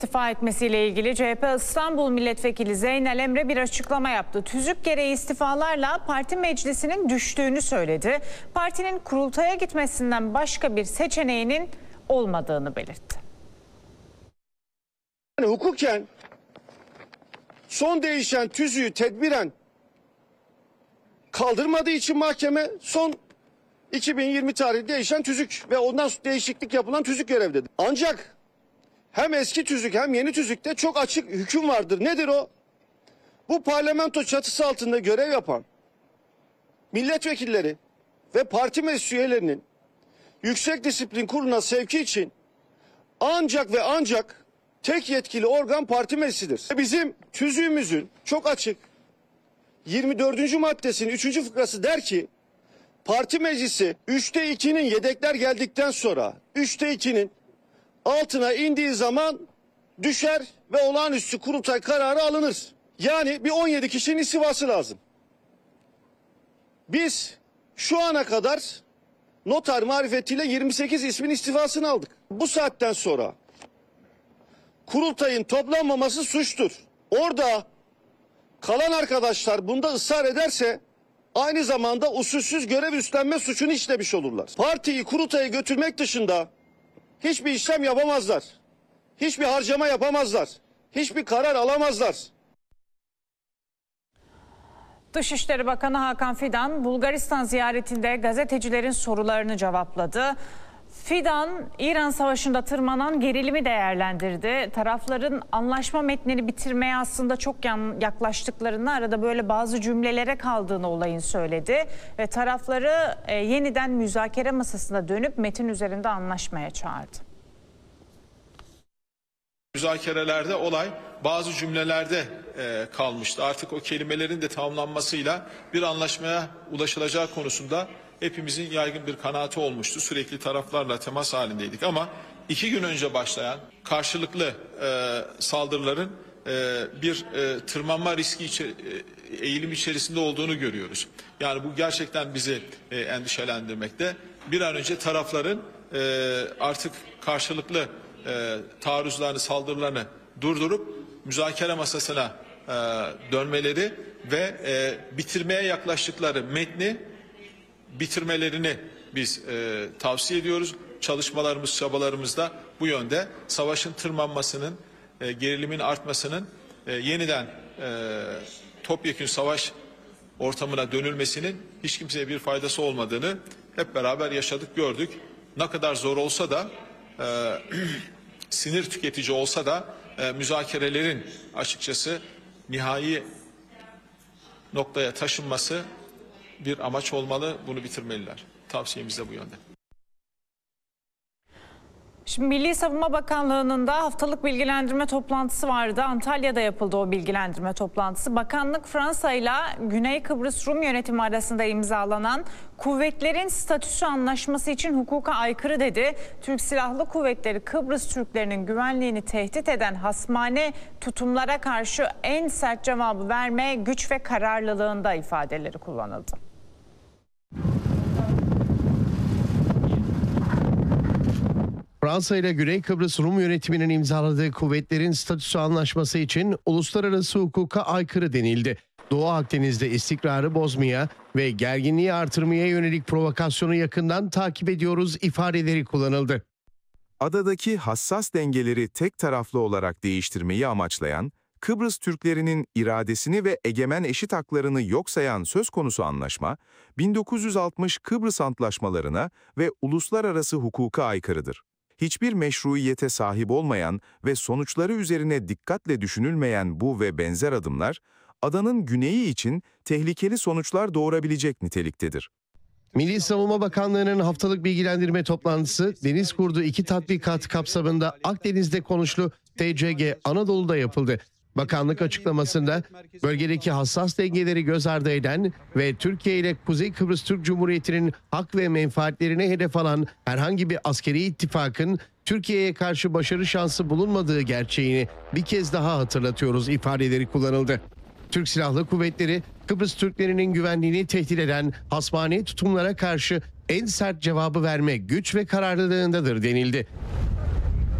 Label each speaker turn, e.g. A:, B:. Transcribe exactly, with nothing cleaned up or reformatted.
A: İstifa etmesiyle ilgili C H P İstanbul Milletvekili Zeynel Emre bir açıklama yaptı. Tüzük gereği istifalarla parti meclisinin düştüğünü söyledi. Partinin kurultaya gitmesinden başka bir seçeneğinin olmadığını belirtti.
B: Yani hukuken son değişen tüzüğü tedbiren kaldırmadığı için mahkeme son iki bin yirmi tarihinde değişen tüzük ve ondan değişiklik yapılan tüzük görevdedir. Ancak hem eski tüzük hem yeni tüzükte çok açık hüküm vardır. Nedir o? Bu parlamento çatısı altında görev yapan milletvekilleri ve parti meclis üyelerinin Yüksek Disiplin Kurulu'na sevki için ancak ve ancak tek yetkili organ parti meclisidir. Bizim tüzüğümüzün çok açık yirmi dördüncü maddesinin üçüncü fıkrası der ki parti meclisi üçte ikinin yedekler geldikten sonra üçte ikinin altına indiği zaman düşer ve olağanüstü kurultay kararı alınır. Yani bir on yedi kişinin istivası lazım. Biz şu ana kadar noter marifetiyle yirmi sekiz ismin istifasını aldık. Bu saatten sonra kurultayın toplanmaması suçtur. Orada kalan arkadaşlar bunda ısrar ederse aynı zamanda usulsüz görev üstlenme suçunu işlemiş olurlar. Partiyi kurultaya götürmek dışında hiçbir işlem yapamazlar. Hiçbir harcama yapamazlar. Hiçbir karar alamazlar.
A: Dışişleri Bakanı Hakan Fidan, Bulgaristan ziyaretinde gazetecilerin sorularını cevapladı. Fidan, İran Savaşı'nda tırmanan gerilimi değerlendirdi. Tarafların anlaşma metnini bitirmeye aslında çok yaklaştıklarını, arada böyle bazı cümlelere kaldığını olayın söyledi. Ve tarafları e, yeniden müzakere masasına dönüp metin üzerinde anlaşmaya çağırdı.
C: Müzakerelerde olay bazı cümlelerde e, kalmıştı. Artık o kelimelerin de tamamlanmasıyla bir anlaşmaya ulaşılacağı konusunda hepimizin yaygın bir kanaati olmuştu. Sürekli taraflarla temas halindeydik ama iki gün önce başlayan karşılıklı e, saldırıların e, bir e, tırmanma riski içi, e, eğilim içerisinde olduğunu görüyoruz. Yani bu gerçekten bizi e, endişelendirmekte. Bir an önce tarafların e, artık karşılıklı e, taarruzlarını, saldırılarını durdurup müzakere masasına e, dönmeleri ve e, bitirmeye yaklaştıkları metni bitirmelerini biz e, tavsiye ediyoruz. Çalışmalarımız, çabalarımız da bu yönde. Savaşın tırmanmasının, e, gerilimin artmasının, e, yeniden e, topyekün savaş ortamına dönülmesinin hiç kimseye bir faydası olmadığını hep beraber yaşadık, gördük. Ne kadar zor olsa da, e, sinir tüketici olsa da e, müzakerelerin açıkçası nihai noktaya taşınması bir amaç olmalı, bunu bitirmeliler. Tavsiyemiz de bu yönde.
A: Şimdi Milli Savunma Bakanlığı'nın da haftalık bilgilendirme toplantısı vardı. Antalya'da yapıldı o bilgilendirme toplantısı. Bakanlık Fransa ile Güney Kıbrıs Rum yönetimi arasında imzalanan kuvvetlerin statüsü anlaşması için hukuka aykırı dedi. Türk Silahlı Kuvvetleri Kıbrıs Türklerinin güvenliğini tehdit eden hasmane tutumlara karşı en sert cevabı vermeye güç ve kararlılığında ifadeleri kullanıldı.
D: Fransa ile Güney Kıbrıs Rum yönetiminin imzaladığı kuvvetlerin statüsü anlaşması için uluslararası hukuka aykırı denildi. Doğu Akdeniz'de istikrarı bozmaya ve gerginliği artırmaya yönelik provokasyonu yakından takip ediyoruz ifadeleri kullanıldı.
E: Adadaki hassas dengeleri tek taraflı olarak değiştirmeyi amaçlayan, Kıbrıs Türklerinin iradesini ve egemen eşit haklarını yok sayan söz konusu anlaşma, bin dokuz yüz altmış Kıbrıs Antlaşmalarına ve uluslararası hukuka aykırıdır. Hiçbir meşruiyete sahip olmayan ve sonuçları üzerine dikkatle düşünülmeyen bu ve benzer adımlar, adanın güneyi için tehlikeli sonuçlar doğurabilecek niteliktedir.
D: Milli Savunma Bakanlığı'nın haftalık bilgilendirme toplantısı, Deniz Kurdu iki tatbikat kapsamında Akdeniz'de konuşlu T C G Anadolu'da yapıldı. Bakanlık açıklamasında bölgedeki hassas dengeleri göz ardı eden ve Türkiye ile Kuzey Kıbrıs Türk Cumhuriyeti'nin hak ve menfaatlerine hedef alan herhangi bir askeri ittifakın Türkiye'ye karşı başarı şansı bulunmadığı gerçeğini bir kez daha hatırlatıyoruz ifadeleri kullanıldı. Türk Silahlı Kuvvetleri, Kıbrıs Türklerinin güvenliğini tehdit eden hasmane tutumlara karşı en sert cevabı verme güç ve kararlılığındadır denildi.